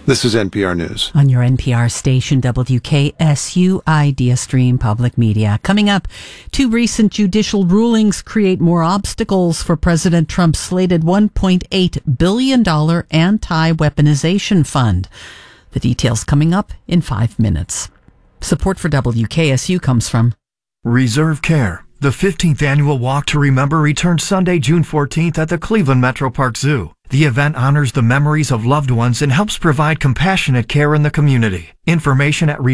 This is NPR News. On your NPR station, WKSU Idea Stream Public Media. Coming up, 2 recent judicial rulings create more obstacles for President Trump's slated $1.8 billion anti-weaponization fund. The details coming up in 5 minutes. Support for WKSU comes from Reserve Care. The 15th annual Walk to Remember returns Sunday, June 14th at the Cleveland Metro Park Zoo. The event honors the memories of loved ones and helps provide compassionate care in the community. Information at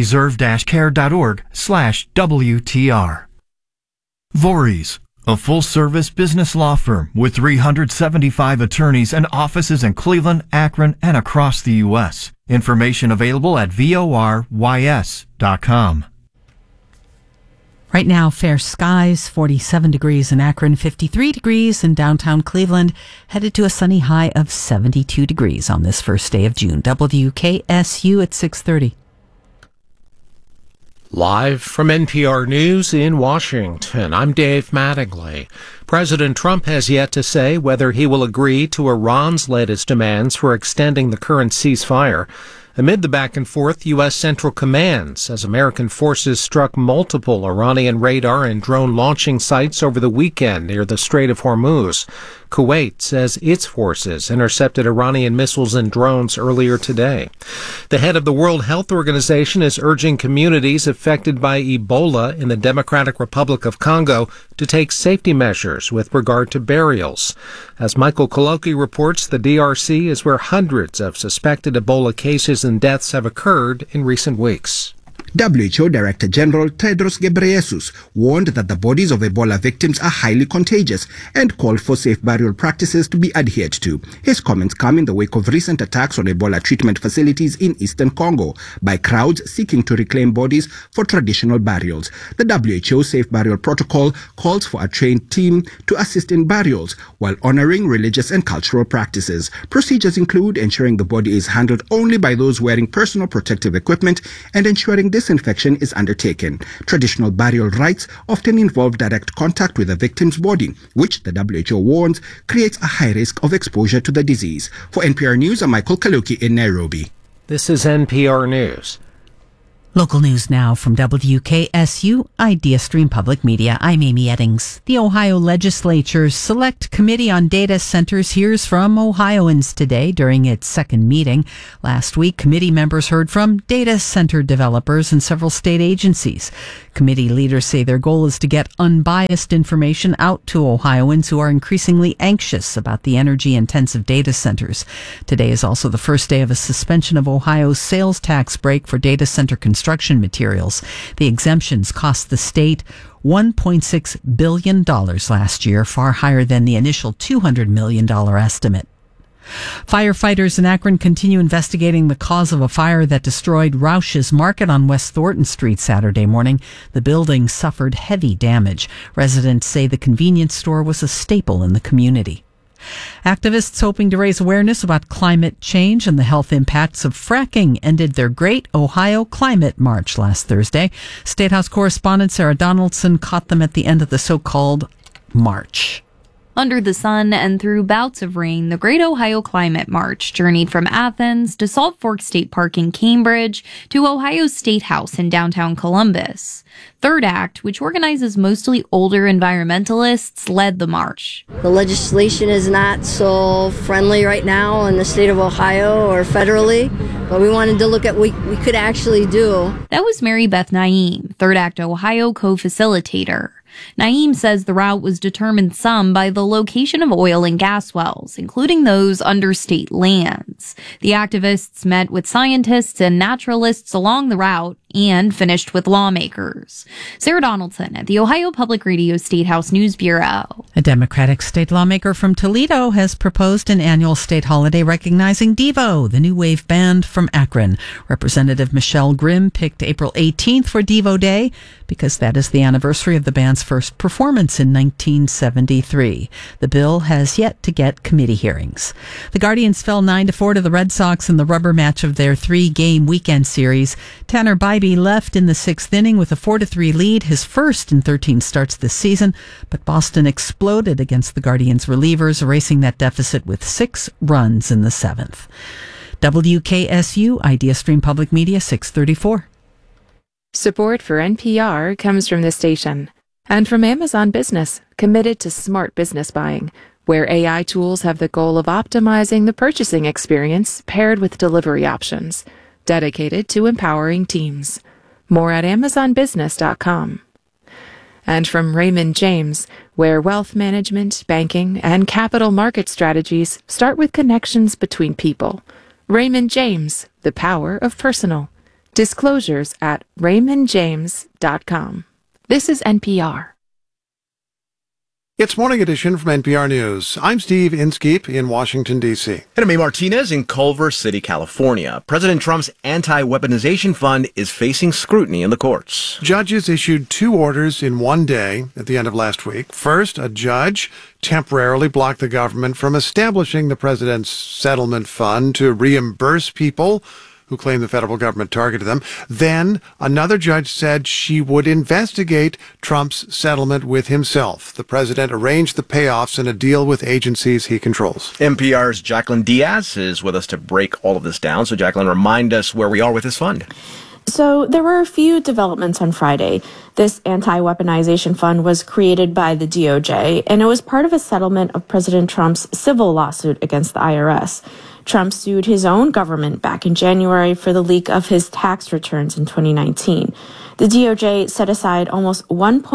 reserve-care.org/WTR. Voorhees, a full-service business law firm with 375 attorneys and offices in Cleveland, Akron, and across the U.S. Information available at vorys.com. Right now, fair skies, 47 degrees in Akron, 53 degrees in downtown Cleveland, headed to a sunny high of 72 degrees on this first day of June. WKSU at 6:30. Live from NPR News in Washington, I'm Dave Mattingly. President Trump has yet to say whether he will agree to Iran's latest demands for extending the current ceasefire. Amid the back and forth, U.S. Central Command says American forces struck multiple Iranian radar and drone launching sites over the weekend near the Strait of Hormuz. Kuwait says its forces intercepted Iranian missiles and drones earlier today. The head of the World Health Organization is urging communities affected by Ebola in the Democratic Republic of Congo to take safety measures with regard to burials. As Michael Koloki reports, the DRC is where hundreds of suspected Ebola cases and deaths have occurred in recent weeks. WHO Director General Tedros Ghebreyesus warned that the bodies of Ebola victims are highly contagious and called for safe burial practices to be adhered to. His comments come in the wake of recent attacks on Ebola treatment facilities in eastern Congo by crowds seeking to reclaim bodies for traditional burials. The WHO Safe Burial Protocol calls for a trained team to assist in burials while honoring religious and cultural practices. Procedures include ensuring the body is handled only by those wearing personal protective equipment and ensuring disinfection is undertaken. Traditional burial rites often involve direct contact with the victim's body, which the WHO warns creates a high risk of exposure to the disease. For NPR News, I'm Michael Kaluki in Nairobi. This is NPR News. Local news now from WKSU Idea Stream Public Media. I'm Amy Eddings. The Ohio Legislature's Select Committee on Data Centers hears from Ohioans today during its second meeting. Last week, committee members heard from data center developers and several state agencies. Committee leaders say their goal is to get unbiased information out to Ohioans who are increasingly anxious about the energy-intensive data centers. Today is also the first day of a suspension of Ohio's sales tax break for data center construction materials. The exemptions cost the state $1.6 billion last year, far higher than the initial $200 million estimate. Firefighters in Akron continue investigating the cause of a fire that destroyed Roush's Market on West Thornton Street Saturday morning. The building suffered heavy damage. Residents say the convenience store was a staple in the community. Activists hoping to raise awareness about climate change and the health impacts of fracking ended their Great Ohio Climate March last Thursday. State House correspondent Sarah Donaldson caught them at the end of the so-called march. Under the sun and through bouts of rain, the Great Ohio Climate March journeyed from Athens to Salt Fork State Park in Cambridge to Ohio State House in downtown Columbus. Third Act, which organizes mostly older environmentalists, led the march. The legislation is not so friendly right now in the state of Ohio or federally, but we wanted to look at what we could actually do. That was Mary Beth Naeem, Third Act Ohio co-facilitator. Naeem says the route was determined some by the location of oil and gas wells, including those under state lands. The activists met with scientists and naturalists along the route and finished with lawmakers. Sarah Donaldson at the Ohio Public Radio State House News Bureau. A Democratic state lawmaker from Toledo has proposed an annual state holiday recognizing Devo, the new wave band from Akron. Representative Michelle Grimm picked April 18th for Devo Day because that is the anniversary of the band's first performance in 1973. The bill has yet to get committee hearings. The Guardians fell 9-4 to the Red Sox in the rubber match of their 3-game weekend series. Tanner Bybee left in the 6th inning with a 4-3 lead, his first in 13 starts this season, but Boston exploded against the Guardians relievers, erasing that deficit with 6 runs in the 7th. WKSU Idea Stream Public Media 634. Support for NPR comes from this station and from Amazon Business, committed to smart business buying, where AI tools have the goal of optimizing the purchasing experience paired with delivery options, dedicated to empowering teams. More at amazonbusiness.com. And from Raymond James, where wealth management, banking, and capital market strategies start with connections between people. Raymond James, the power of personal. Disclosures at raymondjames.com. This is NPR. It's Morning Edition from NPR News. I'm Steve Inskeep in Washington, D.C. And I'm A. Martinez in Culver City, California. President Trump's anti-weaponization fund is facing scrutiny in the courts. Judges issued 2 orders in one day at the end of last week. First, a judge temporarily blocked the government from establishing the president's settlement fund to reimburse people who claim the federal government targeted them. Then another judge said she would investigate Trump's settlement with himself. The president arranged the payoffs in a deal with agencies he controls. NPR's Jacqueline Diaz is with us to break all of this down. So Jacqueline, remind us where we are with this fund. So there were a few developments on Friday. This anti-weaponization fund was created by the DOJ, and it was part of a settlement of President Trump's civil lawsuit against the IRS. Trump sued his own government back in January for the leak of his tax returns in 2019. The DOJ set aside almost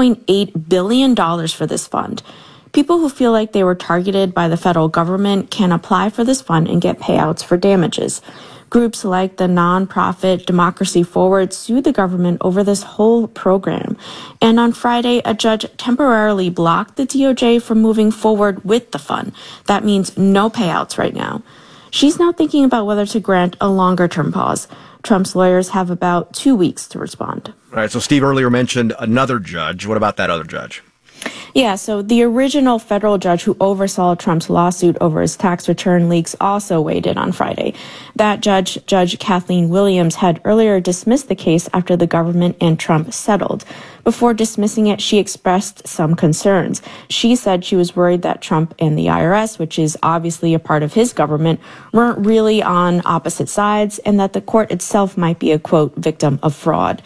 $1.8 billion for this fund. People who feel like they were targeted by the federal government can apply for this fund and get payouts for damages. Groups like the nonprofit Democracy Forward sued the government over this whole program. And on Friday, a judge temporarily blocked the DOJ from moving forward with the fund. That means no payouts right now. She's now thinking about whether to grant a longer-term pause. Trump's lawyers have about 2 weeks to respond. All right, so Steve earlier mentioned another judge. What about that other judge? Yeah, so the original federal judge who oversaw Trump's lawsuit over his tax return leaks also weighed in on Friday. That judge, Judge Kathleen Williams, had earlier dismissed the case after the government and Trump settled. Before dismissing it, she expressed some concerns. She said she was worried that Trump and the IRS, which is obviously a part of his government, weren't really on opposite sides, and that the court itself might be a, quote, victim of fraud.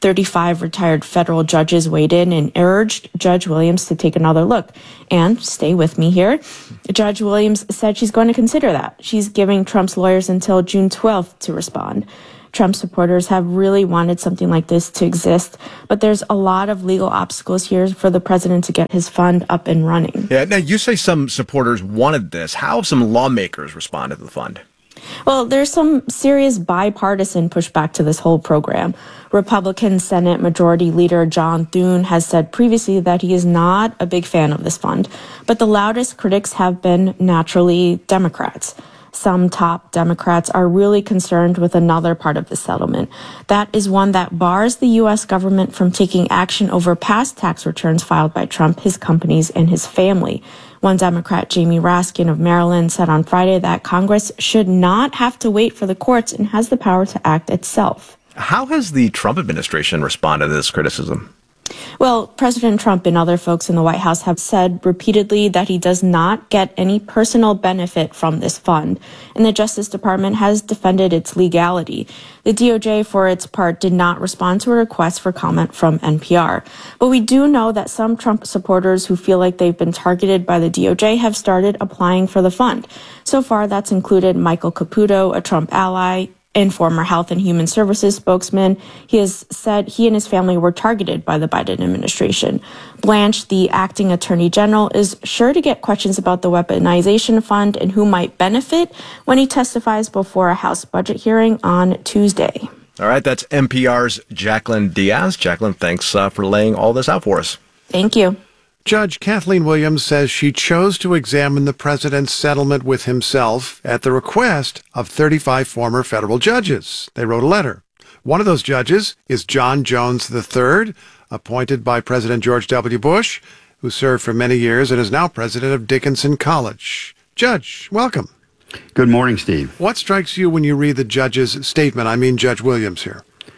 35 retired federal judges weighed in and urged Judge Williams to take another look. And stay with me here. Judge Williams said she's going to consider that. She's giving Trump's lawyers until June 12th to respond. Trump supporters have really wanted something like this to exist, but there's a lot of legal obstacles here for the president to get his fund up and running. Yeah, now you say some supporters wanted this. How have some lawmakers responded to the fund? Well, there's some serious bipartisan pushback to this whole program. Republican Senate Majority Leader John Thune has said previously that he is not a big fan of this fund, but the loudest critics have been naturally Democrats. Some top Democrats are really concerned with another part of the settlement. That is one that bars the U.S. government from taking action over past tax returns filed by Trump, his companies, and his family. One Democrat, Jamie Raskin of Maryland, said on Friday that Congress should not have to wait for the courts and has the power to act itself. How has the Trump administration responded to this criticism? Well, President Trump and other folks in the White House have said repeatedly that he does not get any personal benefit from this fund, and the Justice Department has defended its legality. The DOJ, for its part, did not respond to a request for comment from NPR. But we do know that some Trump supporters who feel like they've been targeted by the DOJ have started applying for the fund. So far, that's included Michael Caputo, a Trump ally, and former Health and Human Services spokesman. He has said he and his family were targeted by the Biden administration. Blanche, the acting attorney general, is sure to get questions about the weaponization fund and who might benefit when he testifies before a House budget hearing on Tuesday. All right, that's NPR's Jacqueline Diaz. Jacqueline, thanks for laying all this out for us. Thank you. Judge Kathleen Williams says she chose to examine the president's settlement with himself at the request of 35 former federal judges. They wrote a letter. One of those judges is John Jones III, appointed by President George W. Bush, who served for many years and is now president of Dickinson College. Judge, welcome. Good morning, Steve. What strikes you when you read the judge's statement? I mean, Judge Williams here.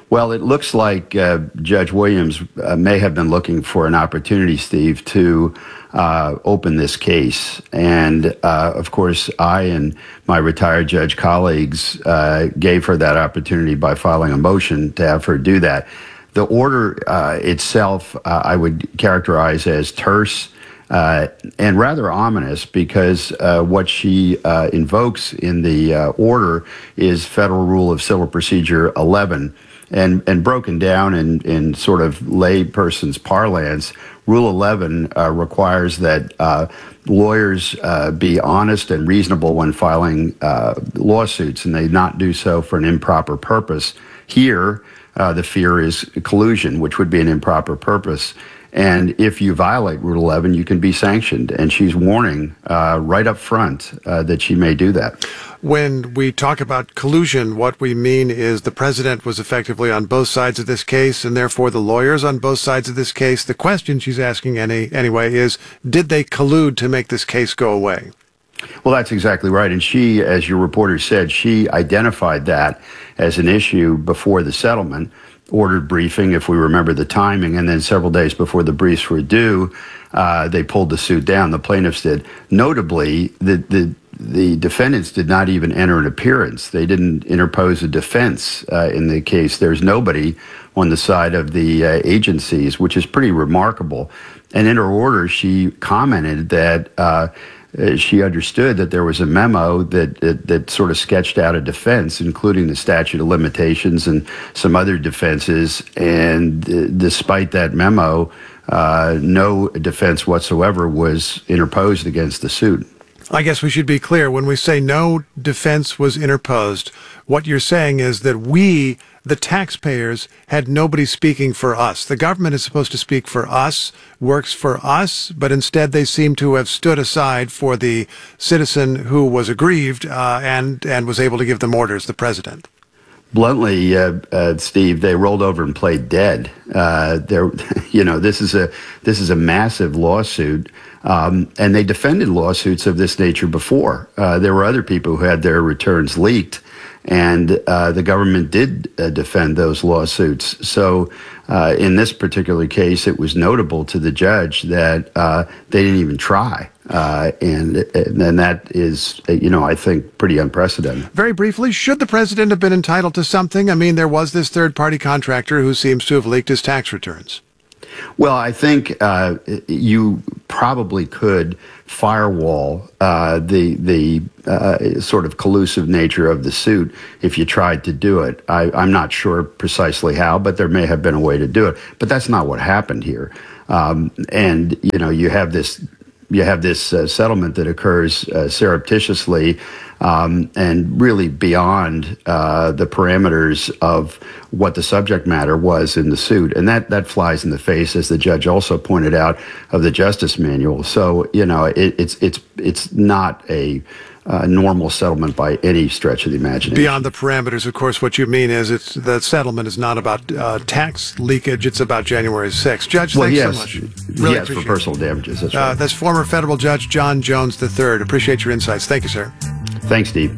Well, it looks like Judge Williams may have been looking for an opportunity, Steve, to open this case. And, of course, I and my retired judge colleagues gave her that opportunity by filing a motion to have her do that. The order itself, I would characterize as terse and rather ominous, because what she invokes in the order is Federal Rule of Civil Procedure 11. And broken down in sort of layperson's parlance, Rule 11 requires that lawyers be honest and reasonable when filing lawsuits, and they not do so for an improper purpose. Here, the fear is collusion, which would be an improper purpose. And if you violate Rule 11, you can be sanctioned. And she's warning right up front that she may do that. When we talk about collusion, what we mean is the president was effectively on both sides of this case, and therefore the lawyers on both sides of this case. The question she's asking anyway is, did they collude to make this case go away? Well, that's exactly right. And she, as your reporter said, she identified that as an issue before the settlement, ordered briefing, if we remember the timing, and then several days before the briefs were due, they pulled the suit down. The plaintiffs did. Notably, the defendants did not even enter an appearance. They didn't interpose a defense in the case. There's nobody on the side of the agencies, which is pretty remarkable. And in her order, she commented that she understood that there was a memo that sort of sketched out a defense, including the statute of limitations and some other defenses. And despite that memo, no defense whatsoever was interposed against the suit. I guess we should be clear. When we say no defense was interposed, what you're saying is that we, the taxpayers, had nobody speaking for us. The government is supposed to speak for us, works for us, but instead they seem to have stood aside for the citizen who was aggrieved and was able to give them orders, the president. Bluntly, Steve, they rolled over and played dead. This is a massive lawsuit, and they defended lawsuits of this nature before. There were other people who had their returns leaked, and the government did defend those lawsuits. So in this particular case, it was notable to the judge that they didn't even try. And that is, I think, pretty unprecedented. Very briefly, should the president have been entitled to something? I mean, there was this third-party contractor who seems to have leaked his tax returns. Well, I think you probably could firewall the sort of collusive nature of the suit if you tried to do it. I'm not sure precisely how, but there may have been a way to do it. But that's not what happened here. And you have this settlement that occurs surreptitiously and really beyond the parameters of what the subject matter was in the suit. And that flies in the face, as the judge also pointed out, of the Justice Manual. So, it's not a normal settlement by any stretch of the imagination. Beyond the parameters, of course, what you mean is the settlement is not about tax leakage, it's about January 6th. Judge, thanks so much. Really yes, for personal damages. That's right. That's former federal judge John Jones III. Appreciate your insights. Thank you, sir. Thanks, Steve.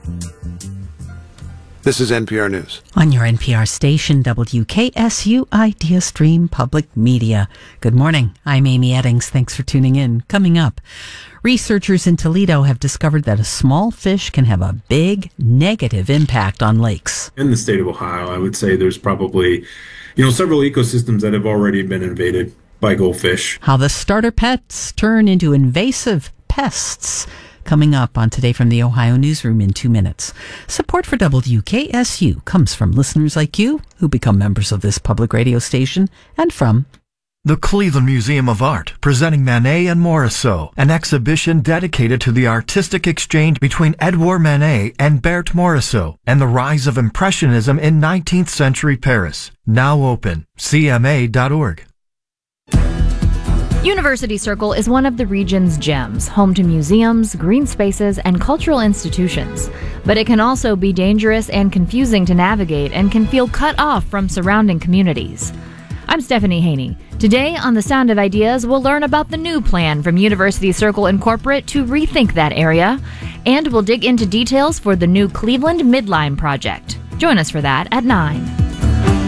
This is NPR News. On your NPR station, WKSU Idea Stream Public Media. Good morning. I'm Amy Eddings. Thanks for tuning in. Coming up, researchers in Toledo have discovered that a small fish can have a big negative impact on lakes. In the state of Ohio, I would say there's probably, several ecosystems that have already been invaded by goldfish. How the starter pets turn into invasive pests. Coming up on Today from the Ohio Newsroom in 2 minutes. Support for WKSU comes from listeners like you who become members of this public radio station and from the Cleveland Museum of Art, presenting Manet and Morisot, an exhibition dedicated to the artistic exchange between Edouard Manet and Berthe Morisot and the rise of Impressionism in 19th century Paris. Now open. CMA.org. University Circle is one of the region's gems, home to museums, green spaces, and cultural institutions. But it can also be dangerous and confusing to navigate and can feel cut off from surrounding communities. I'm Stephanie Haney. Today on The Sound of Ideas, we'll learn about the new plan from University Circle Incorporate to rethink that area, and we'll dig into details for the new Cleveland Midline project. Join us for that at 9.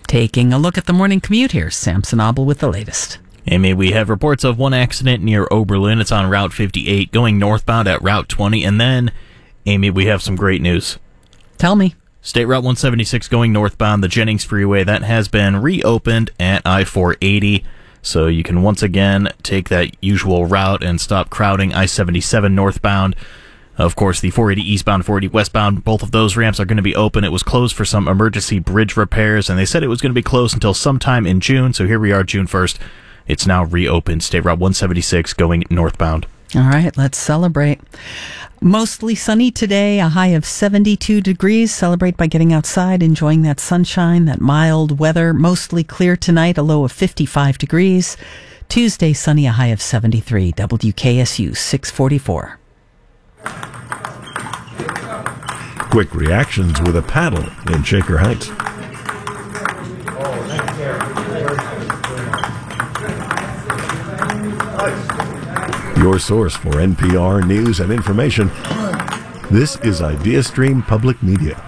Taking a look at the morning commute, here's Samson Abel with the latest. Amy, we have reports of one accident near Oberlin. It's on Route 58 going northbound at Route 20. And then, Amy, we have some great news. Tell me. State Route 176 going northbound, the Jennings Freeway, that has been reopened at I-480. So you can once again take that usual route and stop crowding I-77 northbound. Of course, the 480 eastbound, 480 westbound, both of those ramps are going to be open. It was closed for some emergency bridge repairs, and they said it was going to be closed until sometime in June. So here we are, June 1st. It's now reopened. State Route 176 going northbound. All right, let's celebrate. Mostly sunny today, a high of 72 degrees. Celebrate by getting outside, enjoying that sunshine, that mild weather. Mostly clear tonight, a low of 55 degrees. Tuesday, sunny, a high of 73. WKSU 644. Quick reactions with a paddle in Shaker Heights. Your source for NPR news and information. This is IdeaStream Public Media.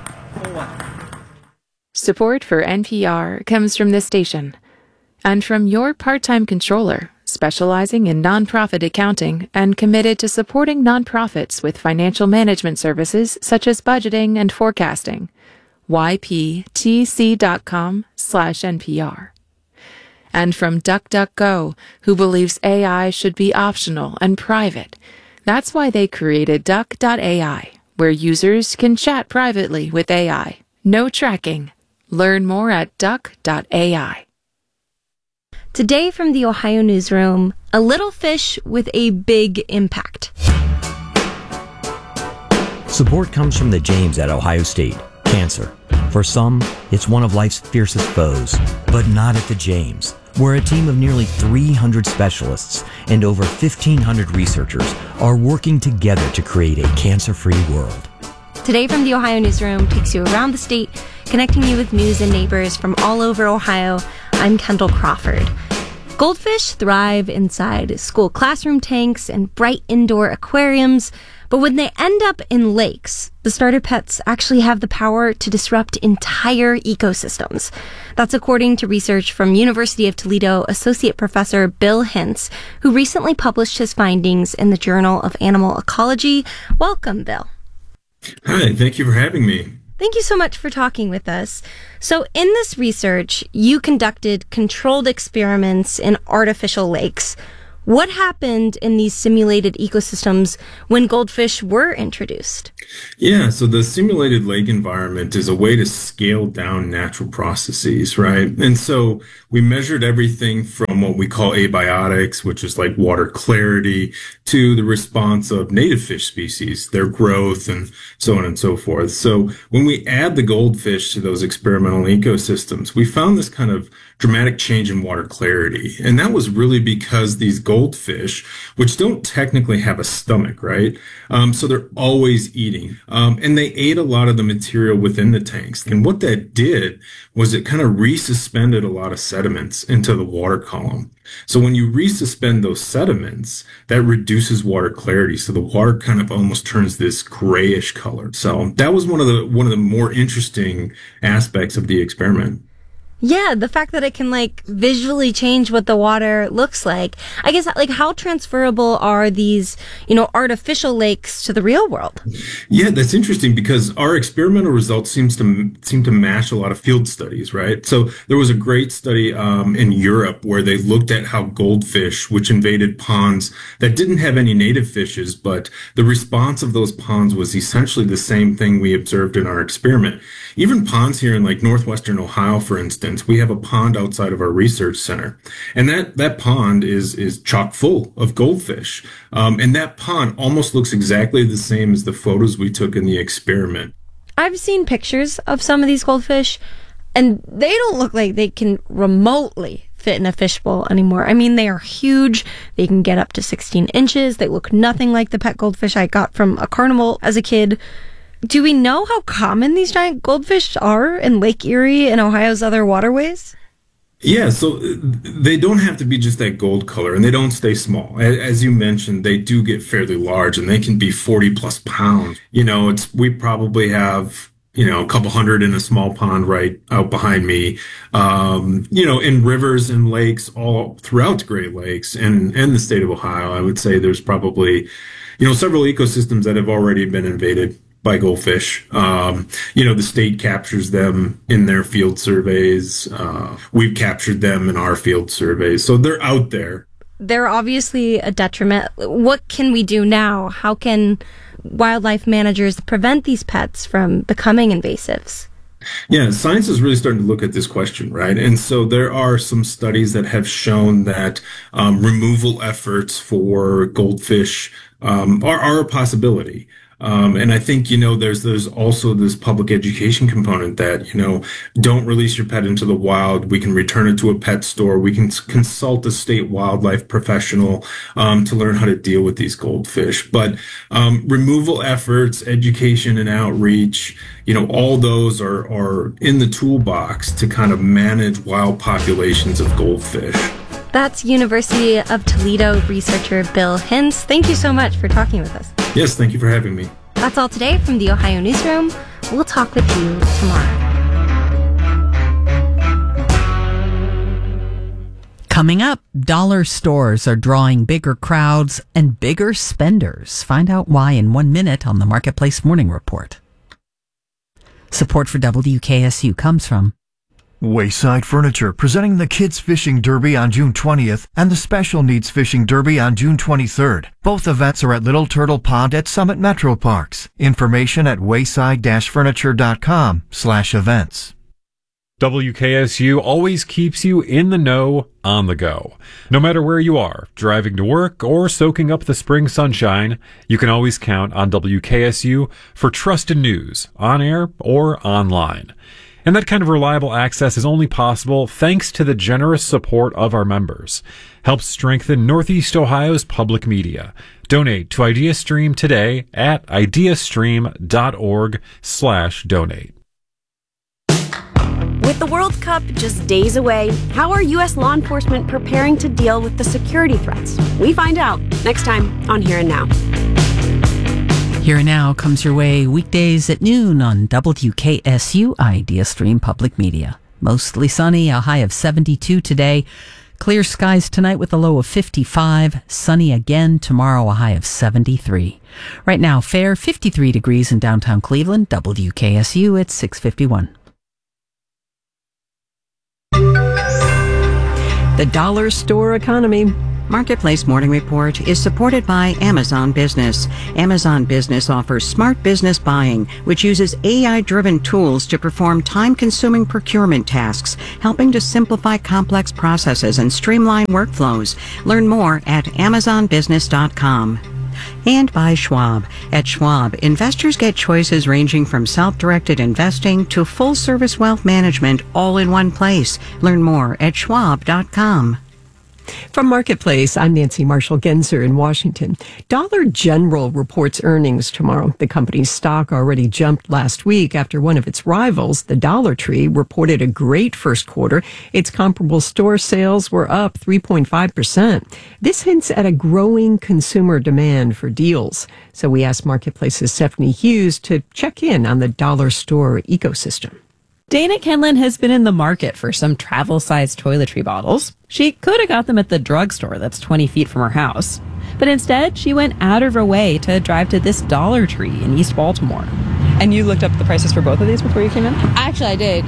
Support for NPR comes from this station and from your part-time controller, specializing in nonprofit accounting and committed to supporting nonprofits with financial management services such as budgeting and forecasting. yptc.com/NPR. And from DuckDuckGo, who believes AI should be optional and private. That's why they created Duck.ai, where users can chat privately with AI. No tracking. Learn more at Duck.ai. Today from the Ohio Newsroom, a little fish with a big impact. Support comes from the James at Ohio State. Cancer. For some, it's one of life's fiercest foes, but not at the James, where a team of nearly 300 specialists and over 1,500 researchers are working together to create a cancer-free world. Today from the Ohio Newsroom takes you around the state, connecting you with news and neighbors from all over Ohio. I'm Kendall Crawford. Goldfish thrive inside school classroom tanks and bright indoor aquariums, but when they end up in lakes, the starter pets actually have the power to disrupt entire ecosystems. That's according to research from University of Toledo Associate Professor Bill Hintz, who recently published his findings in the Journal of Animal Ecology. Welcome, Bill. Hi, thank you for having me. Thank you so much for talking with us. So in this research, you conducted controlled experiments in artificial lakes. What happened in these simulated ecosystems when goldfish were introduced? Yeah, so the simulated lake environment is a way to scale down natural processes, right? And so we measured everything from what we call abiotics, which is like water clarity, to the response of native fish species, their growth, and so on and so forth. So when we add the goldfish to those experimental ecosystems, we found this kind of dramatic change in water clarity. And that was really because these goldfish, which don't technically have a stomach, right? So they're always eating. And they ate a lot of the material within the tanks. And what that did was it kind of resuspended a lot of sediments into the water column. So when you resuspend those sediments, that reduces water clarity. So the water kind of almost turns this grayish color. So that was one of the more interesting aspects of the experiment. Yeah, the fact that it can visually change what the water looks like. I guess how transferable are these, artificial lakes to the real world? Yeah, that's interesting because our experimental results seem to match a lot of field studies, right? So there was a great study in Europe where they looked at how goldfish, which invaded ponds that didn't have any native fishes, but the response of those ponds was essentially the same thing we observed in our experiment. Even ponds here in northwestern Ohio, for instance, we have a pond outside of our research center, and that pond is chock full of goldfish. And that pond almost looks exactly the same as the photos we took in the experiment. I've seen pictures of some of these goldfish, and they don't look like they can remotely fit in a fishbowl anymore. I mean, they are huge. They can get up to 16 inches. They look nothing like the pet goldfish I got from a carnival as a kid. Do we know how common these giant goldfish are in Lake Erie and Ohio's other waterways? Yeah, so they don't have to be just that gold color, and they don't stay small. As you mentioned, they do get fairly large, and they can be 40 plus pounds. We probably have, a couple hundred in a small pond right out behind me, in rivers and lakes all throughout the Great Lakes and the state of Ohio. I would say there's probably, several ecosystems that have already been invaded by goldfish. The state captures them in their field surveys. We've captured them in our field surveys. So they're out there. They're obviously a detriment. What can we do now? How can wildlife managers prevent these pets from becoming invasives? Yeah, science is really starting to look at this question, right? And so there are some studies that have shown that removal efforts for goldfish are a possibility. And I think, there's also this public education component that, don't release your pet into the wild. We can return it to a pet store. We can consult a state wildlife professional to learn how to deal with these goldfish. But removal efforts, education and outreach, all those are in the toolbox to kind of manage wild populations of goldfish. That's University of Toledo researcher Bill Hintz. Thank you so much for talking with us. Yes, thank you for having me. That's all today from the Ohio Newsroom. We'll talk with you tomorrow. Coming up, dollar stores are drawing bigger crowds and bigger spenders. Find out why in 1 minute on the Marketplace Morning Report. Support for WKSU comes from Wayside Furniture, presenting the Kids Fishing Derby on June 20th and the Special Needs Fishing Derby on June 23rd. Both events are at Little Turtle Pond at Summit Metro Parks. Information at wayside-furniture.com/events. WKSU always keeps you in the know, on the go. No matter where you are, driving to work or soaking up the spring sunshine, you can always count on WKSU for trusted news, on air or online. And that kind of reliable access is only possible thanks to the generous support of our members. Help strengthen Northeast Ohio's public media. Donate to IdeaStream today at ideastream.org/donate. With the World Cup just days away, how are U.S. law enforcement preparing to deal with the security threats? We find out next time on Here and Now. Here and Now comes your way weekdays at noon on WKSU IdeaStream Public Media. Mostly sunny, a high of 72 today. Clear skies tonight with a low of 55. Sunny again tomorrow, a high of 73. Right now, fair 53 degrees in downtown Cleveland. WKSU at 6:51. The dollar store economy. Marketplace Morning Report is supported by Amazon Business. Amazon Business offers smart business buying, which uses AI-driven tools to perform time-consuming procurement tasks, helping to simplify complex processes and streamline workflows. Learn more at amazonbusiness.com. And by Schwab. At Schwab, investors get choices ranging from self-directed investing to full-service wealth management all in one place. Learn more at schwab.com. From Marketplace, I'm Nancy Marshall-Genzer in Washington. Dollar General reports earnings tomorrow. The company's stock already jumped last week after one of its rivals, the Dollar Tree, reported a great first quarter. Its comparable store sales were up 3.5%. This hints at a growing consumer demand for deals. So we asked Marketplace's Stephanie Hughes to check in on the dollar store ecosystem. Dana Kenlin has been in the market for some travel-sized toiletry bottles. She could have got them at the drugstore that's 20 feet from her house. But instead, she went out of her way to drive to this Dollar Tree in East Baltimore. And you looked up the prices for both of these before you came in? Actually, I did.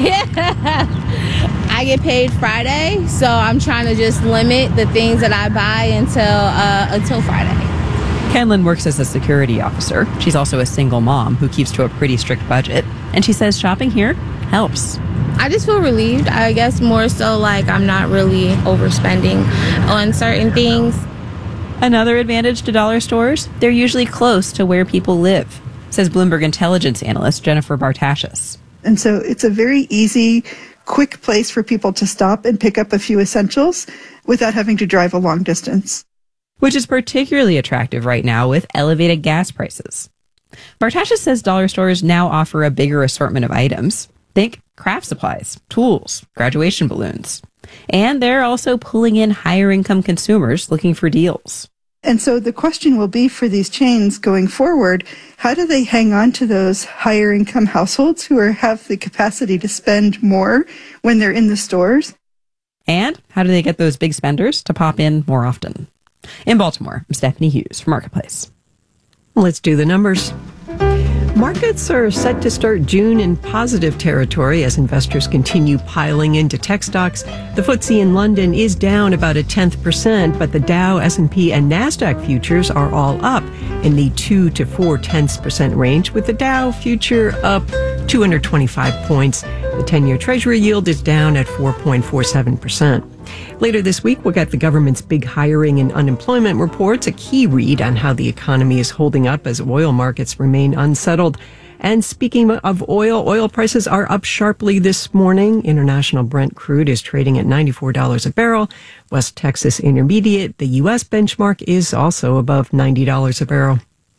I get paid Friday, so I'm trying to just limit the things that I buy until Friday. Kenlin works as a security officer. She's also a single mom who keeps to a pretty strict budget. And she says shopping here helps. I just feel relieved, I guess, more so like I'm not really overspending on certain things. Another advantage to dollar stores, they're usually close to where people live, says Bloomberg intelligence analyst Jennifer Bartashis. And so it's a very easy, quick place for people to stop and pick up a few essentials without having to drive a long distance. Which is particularly attractive right now with elevated gas prices. Bartashis says dollar stores now offer a bigger assortment of items. Think craft supplies, tools, graduation balloons. And they're also pulling in higher income consumers looking for deals. And so the question will be for these chains going forward, how do they hang on to those higher income households who have the capacity to spend more when they're in the stores? And how do they get those big spenders to pop in more often? In Baltimore, I'm Stephanie Hughes for Marketplace. Let's do the numbers. Markets are set to start June in positive territory as investors continue piling into tech stocks. The FTSE in London is down about 0.1%, but the Dow, S&P, and NASDAQ futures are all up in the 2 to 0.4% range, with the Dow future up 225 points. The 10-year Treasury yield is down at 4.47%. Later this week, we'll get the government's big hiring and unemployment reports, a key read on how the economy is holding up as oil markets remain unsettled. And speaking of oil prices are up sharply this morning. International Brent crude is trading at $94 a barrel. West Texas Intermediate, the U.S. benchmark, is also above $90 a barrel.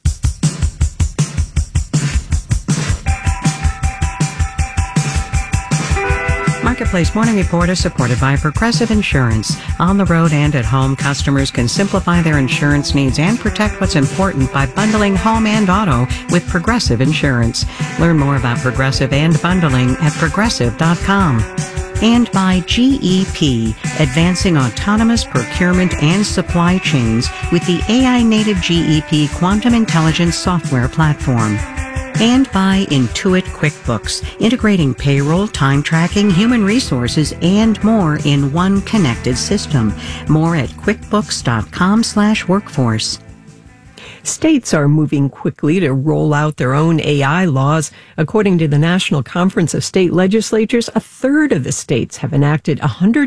Marketplace Morning Report is supported by Progressive Insurance. On the road and at home, customers can simplify their insurance needs and protect what's important by bundling home and auto with Progressive Insurance. Learn more about Progressive and bundling at progressive.com. And by GEP, advancing autonomous procurement and supply chains with the AI-native GEP Quantum Intelligence software platform. And by Intuit QuickBooks, integrating payroll, time tracking, human resources, and more in one connected system. More at quickbooks.com/workforce. States are moving quickly to roll out their own AI laws. According to the National Conference of State Legislatures, a third of the states have enacted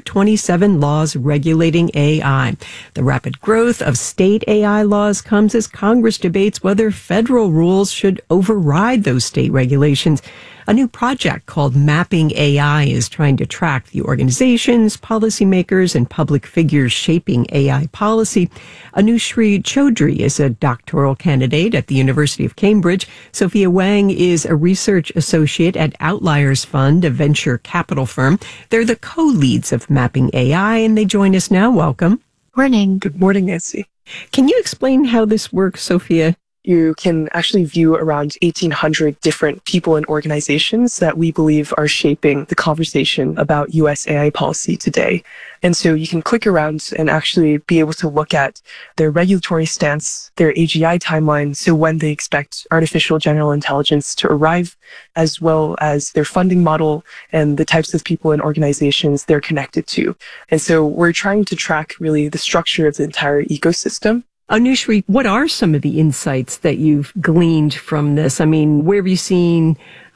127 laws regulating AI. The rapid growth of state AI laws comes as Congress debates whether federal rules should override those state regulations. A new project called Mapping AI is trying to track the organizations, policymakers, and public figures shaping AI policy. Anushree Chaudhry is a doctoral candidate at the University of Cambridge. Sophia Wang is a research associate at Outliers Fund, a venture capital firm. They're the co-leads of Mapping AI, and they join us now. Welcome. Morning. Good morning, Nancy. Can you explain how this works, Sophia? You can actually view around 1,800 different people and organizations that we believe are shaping the conversation about U.S. AI policy today. And so you can click around and actually be able to look at their regulatory stance, their AGI timeline, so when they expect artificial general intelligence to arrive, as well as their funding model and the types of people and organizations they're connected to. And so we're trying to track really the structure of the entire ecosystem. Anushree, what are some of the insights that you've gleaned from this? I mean, where have you seen,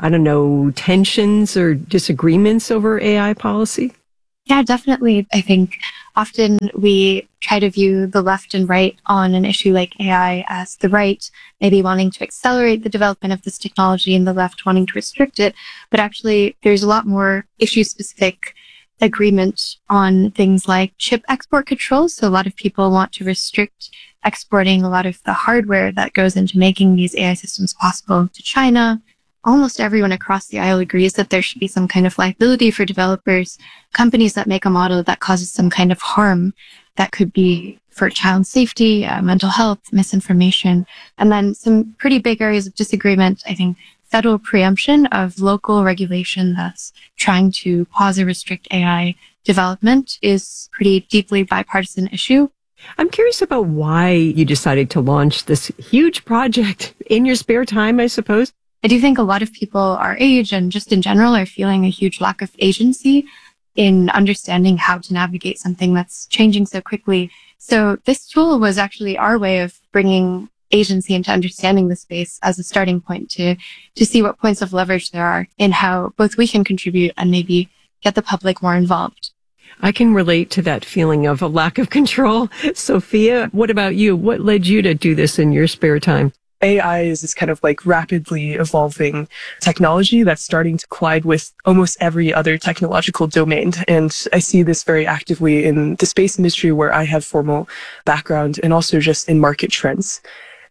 tensions or disagreements over AI policy? Yeah, definitely. I think often we try to view the left and right on an issue like AI as the right, maybe wanting to accelerate the development of this technology and the left wanting to restrict it. But actually, there's a lot more issue-specific agreement on things like chip export controls. So a lot of people want to restrict exporting a lot of the hardware that goes into making these AI systems possible to China. Almost everyone across the aisle agrees that there should be some kind of liability for developers, companies that make a model that causes some kind of harm that could be for child safety, mental health, misinformation. And then some pretty big areas of disagreement, I think, federal preemption of local regulation that's trying to pause or restrict AI development is pretty deeply bipartisan issue. I'm curious about why you decided to launch this huge project in your spare time, I suppose. I do think a lot of people our age and just in general are feeling a huge lack of agency in understanding how to navigate something that's changing so quickly. So this tool was actually our way of bringing agency into understanding the space as a starting point to see what points of leverage there are in how both we can contribute and maybe get the public more involved. I can relate to that feeling of a lack of control. Sophia, what about you? What led you to do this in your spare time? AI is this kind of like rapidly evolving technology that's starting to collide with almost every other technological domain. And I see this very actively in the space industry where I have formal background and also just in market trends.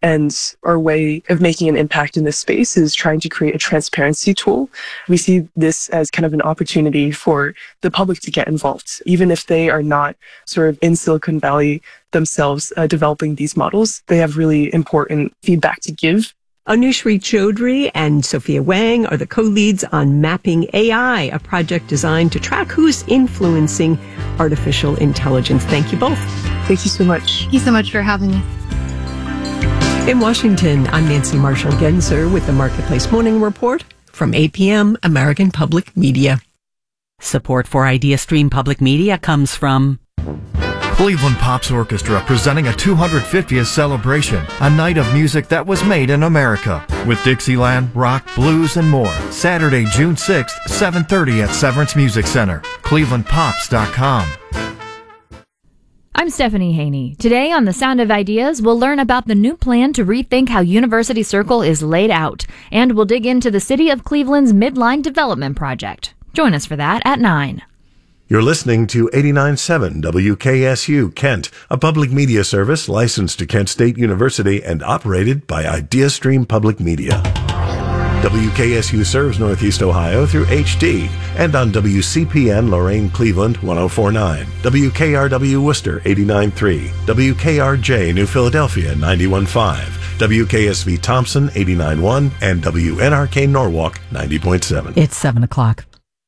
And our way of making an impact in this space is trying to create a transparency tool. We see this as kind of an opportunity for the public to get involved, even if they are not sort of in Silicon Valley themselves developing these models. They have really important feedback to give. Anushree Chaudhry and Sophia Wang are the co-leads on Mapping AI, a project designed to track who's influencing artificial intelligence. Thank you both. Thank you so much. Thank you so much for having me. In Washington, I'm Nancy Marshall-Genzer with the Marketplace Morning Report from APM, American Public Media. Support for IdeaStream Public Media comes from Cleveland Pops Orchestra presenting a 250th celebration, a night of music that was made in America, with Dixieland, rock, blues, and more. Saturday, June 6th, 7:30 at Severance Music Center. ClevelandPops.com. I'm Stephanie Haney. Today on The Sound of Ideas, we'll learn about the new plan to rethink how University Circle is laid out, and we'll dig into the City of Cleveland's Midline Development Project. Join us for that at 9. You're listening to 89.7 WKSU Kent, a public media service licensed to Kent State University and operated by IdeaStream Public Media. WKSU serves Northeast Ohio through HD and on WCPN Lorain Cleveland 104.9, WKRW Worcester 89.3, WKRJ New Philadelphia 91.5, WKSV Thompson 89.1, and WNRK Norwalk 90.7. It's 7 o'clock.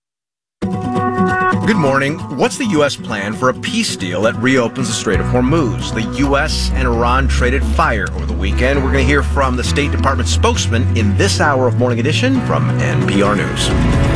Good morning. What's the U.S. plan for a peace deal that reopens the Strait of Hormuz? The U.S. and Iran traded fire over the weekend. We're going to hear from the State Department spokesman in this hour of Morning Edition from NPR News.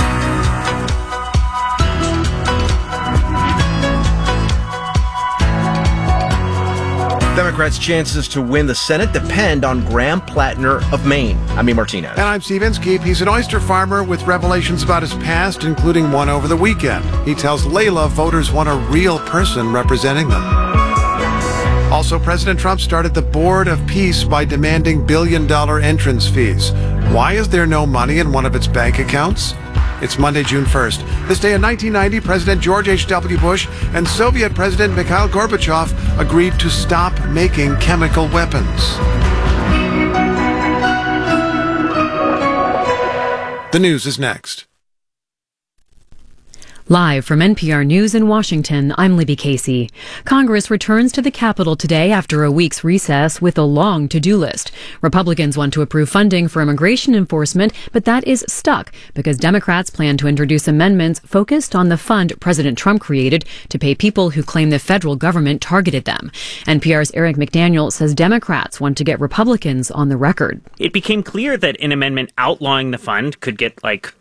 Democrats' chances to win the Senate depend on Graham Plattner of Maine. I'm E. Martinez. And I'm Steve Inskeep. He's an oyster farmer with revelations about his past, including one over the weekend. He tells Layla voters want a real person representing them. Also, President Trump started the Board of Peace by demanding billion-dollar entrance fees. Why is there no money in one of its bank accounts? It's Monday, June 1st. This day in 1990, President George H.W. Bush and Soviet President Mikhail Gorbachev agreed to stop making chemical weapons. The news is next. Live from NPR News in Washington, I'm Libby Casey. Congress returns to the Capitol today after a week's recess with a long to-do list. Republicans want to approve funding for immigration enforcement, but that is stuck because Democrats plan to introduce amendments focused on the fund President Trump created to pay people who claim the federal government targeted them. NPR's Eric McDaniel says Democrats want to get Republicans on the record. It became clear that an amendment outlawing the fund could get like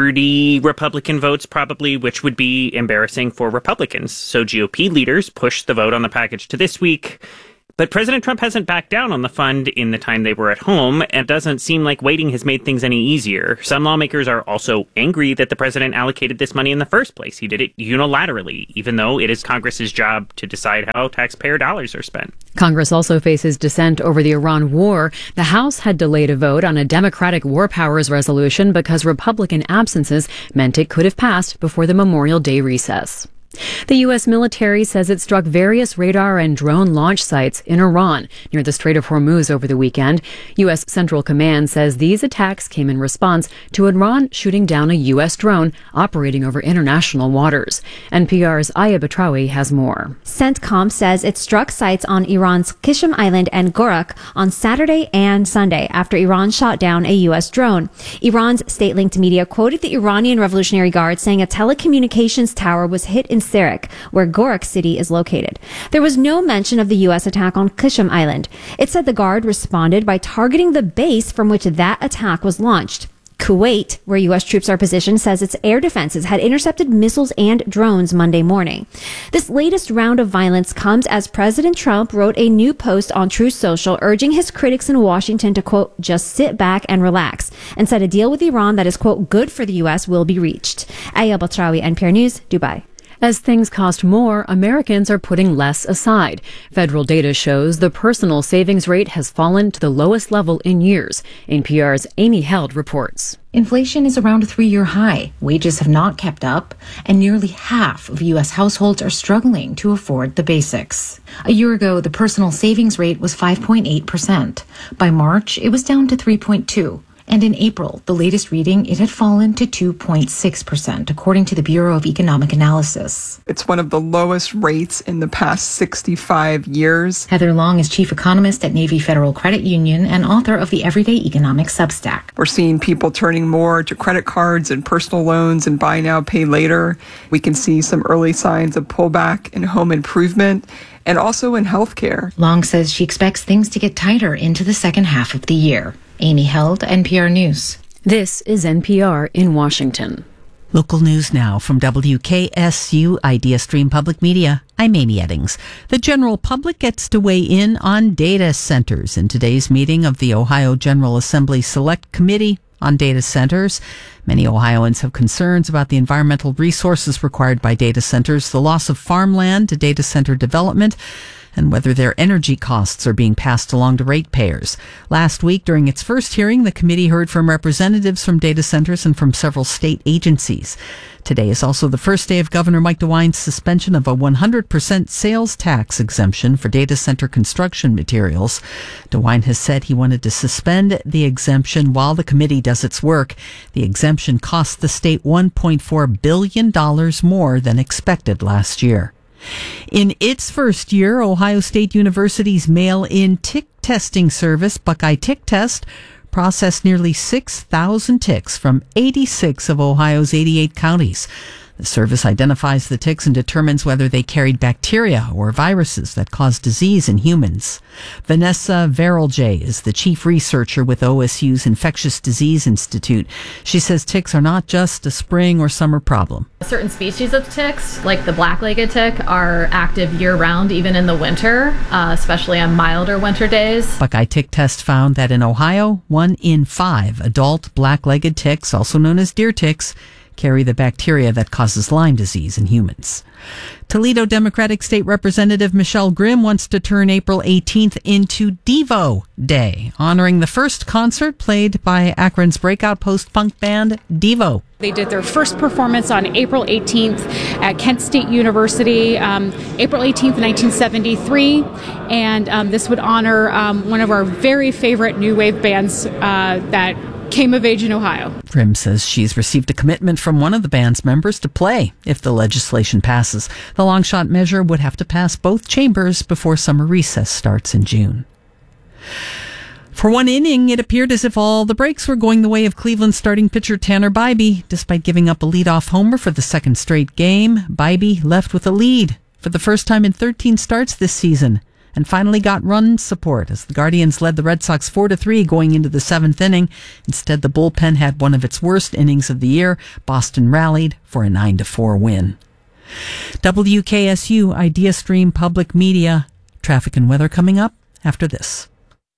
30 Republican votes probably, which would be embarrassing for Republicans. So GOP leaders pushed the vote on the package to this week. But President Trump hasn't backed down on the fund in the time they were at home, and it doesn't seem like waiting has made things any easier. Some lawmakers are also angry that the president allocated this money in the first place. He did it unilaterally, even though it is Congress's job to decide how taxpayer dollars are spent. Congress also faces dissent over the Iran war. The House had delayed a vote on a Democratic war powers resolution because Republican absences meant it could have passed before the Memorial Day recess. The U.S. military says it struck various radar and drone launch sites in Iran near the Strait of Hormuz over the weekend. U.S. Central Command says these attacks came in response to Iran shooting down a U.S. drone operating over international waters. NPR's Aya Batrawi has more. CENTCOM says it struck sites on Iran's Qishm Island and Gorak on Saturday and Sunday after Iran shot down a U.S. drone. Iran's state-linked media quoted the Iranian Revolutionary Guard saying a telecommunications tower was hit in Sarak, where Gorak City is located. There was no mention of the U.S. attack on Qishm Island. It said the Guard responded by targeting the base from which that attack was launched. Kuwait, where U.S. troops are positioned, says its air defenses had intercepted missiles and drones Monday morning. This latest round of violence comes as President Trump wrote a new post on Truth Social urging his critics in Washington to, quote, just sit back and relax, and said a deal with Iran that is, quote, good for the U.S. will be reached. Aya Batrawi, NPR News, Dubai. As things cost more, Americans are putting less aside. Federal data shows the personal savings rate has fallen to the lowest level in years. NPR's Amy Held reports. Inflation is around a 3-year high. Wages have not kept up, and nearly half of U.S. households are struggling to afford the basics. A year ago, the personal savings rate was 5.8%. By March, it was down to 3.2%. And in April, the latest reading, it had fallen to 2.6%, according to the Bureau of Economic Analysis. It's one of the lowest rates in the past 65 years. Heather Long is chief economist at Navy Federal Credit Union and author of the Everyday Economics Substack. We're seeing people turning more to credit cards and personal loans and buy now, pay later. We can see some early signs of pullback in home improvement and also in healthcare. Long says she expects things to get tighter into the second half of the year. Amy Held, NPR News. This is NPR in Washington. Local news now from WKSU Idea Stream Public Media. I'm Amy Eddings. The general public gets to weigh in on data centers in today's meeting of the Ohio General Assembly Select Committee on Data Centers. Many Ohioans have concerns about the environmental resources required by data centers, the loss of farmland to data center development, and whether their energy costs are being passed along to ratepayers. Last week, during its first hearing, the committee heard from representatives from data centers and from several state agencies. Today is also the first day of Governor Mike DeWine's suspension of a 100% sales tax exemption for data center construction materials. DeWine has said he wanted to suspend the exemption while the committee does its work. The exemption cost the state $1.4 billion more than expected last year. In its first year, Ohio State University's mail-in tick testing service, Buckeye Tick Test, processed nearly 6,000 ticks from 86 of Ohio's 88 counties. The service identifies the ticks and determines whether they carried bacteria or viruses that cause disease in humans. Vanessa Verrilje is the chief researcher with OSU's Infectious Disease Institute. She says ticks are not just a spring or summer problem. Certain species of ticks, like the black-legged tick, are active year-round, even in the winter, especially on milder winter days. Buckeye Tick Test found that in Ohio, 1 in 5 adult black-legged ticks, also known as deer ticks, carry the bacteria that causes Lyme disease in humans. Toledo Democratic State Representative Michelle Grimm wants to turn April 18th into Devo Day, honoring the first concert played by Akron's breakout post-punk band, Devo. They did their first performance on April 18th at Kent State University, April 18th, 1973, and this would honor one of our very favorite new wave bands that came of age in Ohio. Grimm says she's received a commitment from one of the band's members to play if the legislation passes. The long-shot measure would have to pass both chambers before summer recess starts in June. For one inning, it appeared as if all the breaks were going the way of Cleveland starting pitcher Tanner Bybee. Despite giving up a leadoff homer for the second straight game, Bybee left with a lead for the first time in 13 starts this season, and finally got run support as the Guardians led the Red Sox 4-3 going into the 7th inning. Instead, the bullpen had one of its worst innings of the year. Boston rallied for a 9-4 win. WKSU Idea Stream Public Media. Traffic and weather coming up after this.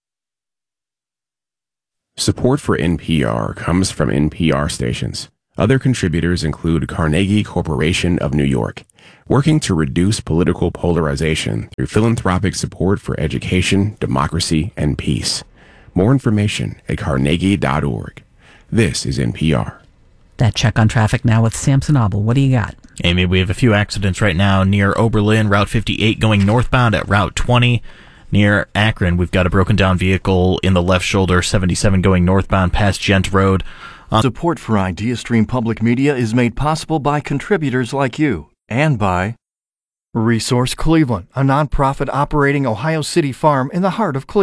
Support for NPR comes from NPR stations. Other contributors include Carnegie Corporation of New York, working to reduce political polarization through philanthropic support for education, democracy, and peace. More information at carnegie.org. This is NPR. That check on traffic now with Samson Abel. What do you got? Amy, we have a few accidents right now near Oberlin, Route 58 going northbound at Route 20. Near Akron, we've got a broken down vehicle in the left shoulder, 77 going northbound past Gent Road. Support for Idea Stream Public Media is made possible by contributors like you and by Resource Cleveland, a nonprofit operating Ohio City farm in the heart of Cleveland.